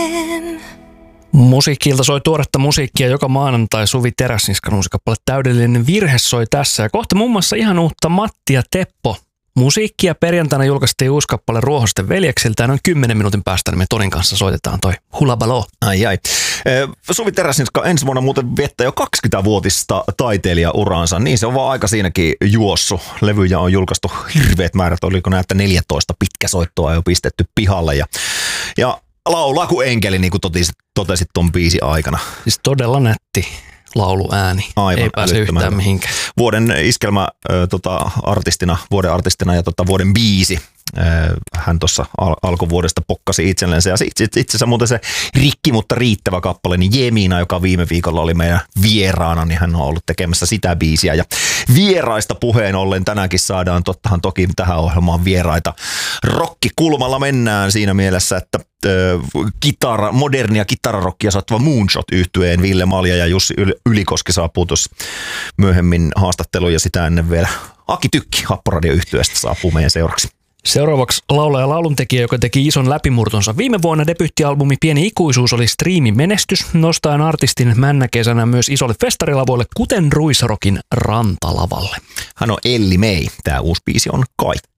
Musiikkiilta soi tuoretta musiikkia joka maanantai. Suvi Teräsniskan uusi kappale Täydellinen virhe soi tässä. Ja kohta muun muassa ihan uutta Matti ja Teppo musiikkia. Perjantaina julkaistiin uusi kappale Ruohosten veljeksiltä. Noin 10 minuutin päästä niin me Tonin kanssa soitetaan toi Hula Baloo. Ai. Suvi Teräsniska ensi vuonna muuten viettää jo 20-vuotista taiteilijauransa. Niin se on vaan aika siinäkin juossu. Levyjä on julkaistu hirveät määrät. Oliko näitä 14 pitkäsoittoa jo pistetty pihalle. Ja laulaa kuin enkeli, niin kuin totesit ton biisin aikana. Siis todella nätti lauluääni. Aivan, ei pääse yhtään mihinkään. Vuoden iskelmä vuoden artistina ja vuoden biisi. Hän tuossa alkuvuodesta pokkasi itsellensä. Ja itse asiassa muuten se Rikki, mutta riittävä kappale, niin Jemina, joka viime viikolla oli meidän vieraana, niin hän on ollut tekemässä sitä biisiä. Ja vieraista puheen ollen tänäänkin saadaan toki tähän ohjelmaan vieraita. Rokkikulmalla mennään siinä mielessä, että modernia kitararokkia saattava Moonshot-yhtyeen Ville Malja ja Jussi Ylikoski saapuu tuossa myöhemmin haastatteluun ja sitä ennen vielä Aki Tykki Happoradio-yhtyeestä saapuu meidän seuraksi. Seuraavaksi laulaja ja lauluntekijä, joka teki ison läpimurtonsa. Viime vuonna debyyttialbumi Pieni ikuisuus oli striimin menestys, nostaen artistin männäkesänä myös isolle festarilavoille, kuten Ruisrokin Rantalavalle. Hän on Elli May. Tämä uusi biisi on Kaikki.